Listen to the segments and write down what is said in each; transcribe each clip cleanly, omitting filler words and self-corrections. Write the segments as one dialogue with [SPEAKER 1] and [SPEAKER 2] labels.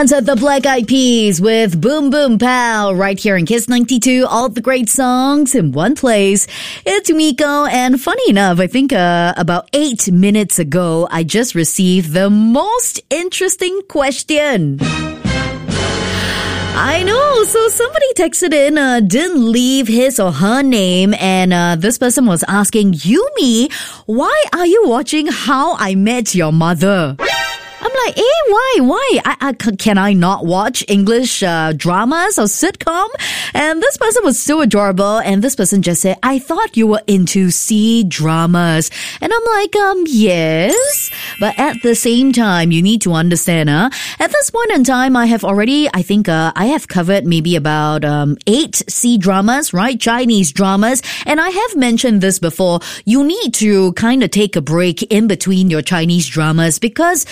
[SPEAKER 1] sounds of the Black Eyed Peas with Boom Boom Pow right here in Kiss 92. All the great songs in one place. It's Miko, and funny enough, I think about 8 minutes ago, I just received the most interesting question. I know. So somebody texted in, didn't leave his or her name, and this person was asking, Yumi, why are you watching How I Met Your Mother? I'm like, why? Can I not watch English dramas or sitcom? And this person was so adorable, and this person just said, I thought you were into C-dramas. And I'm like, yes. But at the same time, you need to understand, at this point in time, I have already, I think, I have covered maybe about 8 C-dramas, right? Chinese dramas. And I have mentioned this before. You need to kind of take a break in between your Chinese dramas because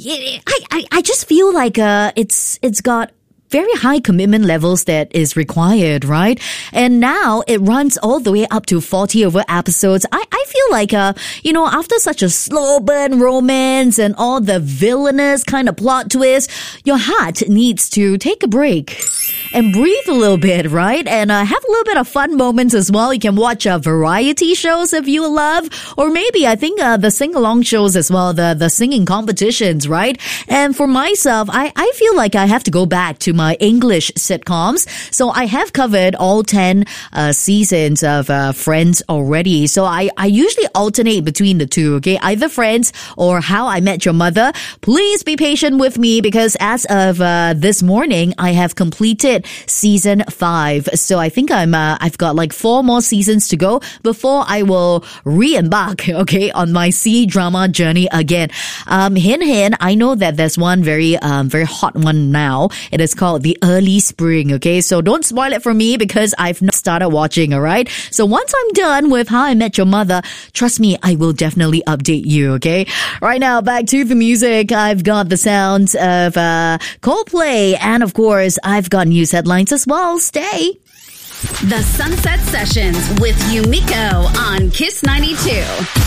[SPEAKER 1] I just feel like it's got very high commitment levels that is required, right? And now it runs all the way up to 40 over episodes. I feel like, after such a slow burn romance and all the villainous kind of plot twist, your heart needs to take a break and breathe a little bit, right? And have a little bit of fun moments as well. You can watch variety shows if you love, or maybe I think the sing-along shows as well, the singing competitions, right? And for myself, I feel like I have to go back to my English sitcoms. So I have covered all 10 seasons of Friends already. So I usually alternate between the two, okay? Either Friends or How I Met Your Mother. Please be patient with me because as of this morning, I have completed season 5. So I think I've got like 4 more seasons to go before I will re-embark, okay, on my C-drama journey again. Hint, I know that there's one very hot one now. It is called The Early Spring, okay? So don't spoil it for me because I've not started watching, alright? So once I'm done with How I Met Your Mother, trust me, I will definitely update you, okay? Right now, back to the music. I've got the sounds of Coldplay, and of course, I've got news headlines as well. Stay.
[SPEAKER 2] The Sunset Sessions with Yumiko on Kiss 92.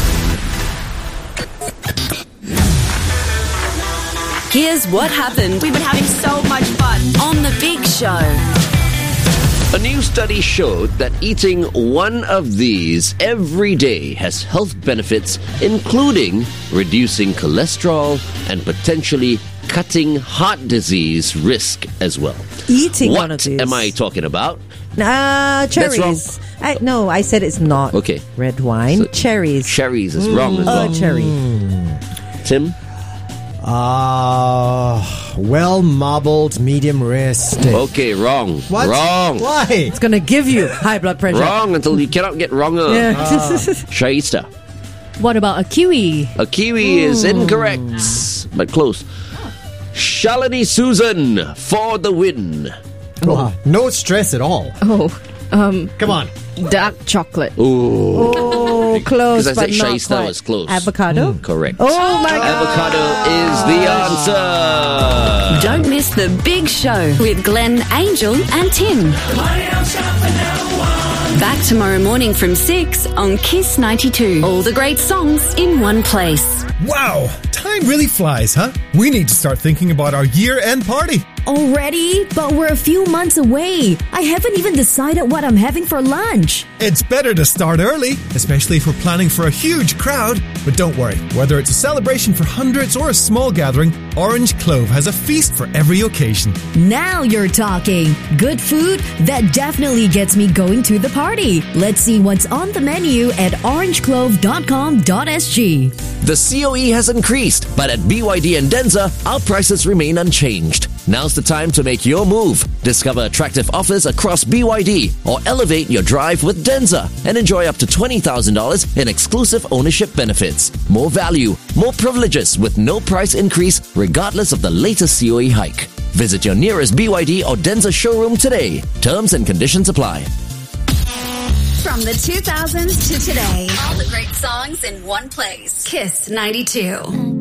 [SPEAKER 3] Here's what happened.
[SPEAKER 4] We've been having so much fun
[SPEAKER 3] on The Big Show.
[SPEAKER 5] A new study showed that eating one of these every day has health benefits, including reducing cholesterol and potentially cutting heart disease risk as well.
[SPEAKER 6] Eating one of these.
[SPEAKER 5] What am I talking about?
[SPEAKER 6] Cherries.
[SPEAKER 5] That's wrong.
[SPEAKER 6] I said it's not.
[SPEAKER 5] Okay.
[SPEAKER 6] Red wine.
[SPEAKER 5] So
[SPEAKER 6] cherries.
[SPEAKER 5] Cherries is wrong as well.
[SPEAKER 6] Cherry.
[SPEAKER 5] Tim?
[SPEAKER 7] Well-marbled medium rare steak.
[SPEAKER 5] Okay, wrong.
[SPEAKER 7] What?
[SPEAKER 5] Wrong.
[SPEAKER 7] Why?
[SPEAKER 6] It's going to give you high blood pressure.
[SPEAKER 5] Wrong until you cannot get wronger.
[SPEAKER 6] Yeah.
[SPEAKER 5] Shaista.
[SPEAKER 1] What about a kiwi?
[SPEAKER 5] A kiwi is incorrect, but close. Shalini Susan for the win.
[SPEAKER 7] Oh, no stress at all. Come on.
[SPEAKER 1] Dark chocolate.
[SPEAKER 5] Ooh.
[SPEAKER 6] Oh, close,
[SPEAKER 5] because I
[SPEAKER 6] but
[SPEAKER 5] said
[SPEAKER 6] not
[SPEAKER 5] Shaista
[SPEAKER 6] quite.
[SPEAKER 5] was close.
[SPEAKER 6] Avocado?
[SPEAKER 5] Correct.
[SPEAKER 6] Oh my God.
[SPEAKER 5] Avocado is the answer.
[SPEAKER 3] Don't miss The Big Show with Glenn, Angel and Tim. Back tomorrow morning from 6 on Kiss 92. All the great songs in one place.
[SPEAKER 8] Wow, time really flies, huh? We need to start thinking about our year-end party.
[SPEAKER 1] Already? But we're a few months away. I haven't even decided what I'm having for lunch.
[SPEAKER 8] It's better to start early, especially if we're planning for a huge crowd. But don't worry, whether it's a celebration for hundreds or a small gathering, Orange Clove has a feast for every occasion.
[SPEAKER 1] Now you're talking. Good food? That definitely gets me going to the party. Let's see what's on the menu at orangeclove.com.sg.
[SPEAKER 9] The COE has increased, but at BYD and Denza, our prices remain unchanged. Now's the time to make your move. Discover attractive offers across BYD or elevate your drive with Denza and enjoy up to $20,000 in exclusive ownership benefits. More value, more privileges with no price increase regardless of the latest COE hike. Visit your nearest BYD or Denza showroom today. Terms and conditions apply.
[SPEAKER 2] From the 2000s to today, all the great songs in one place. Kiss 92.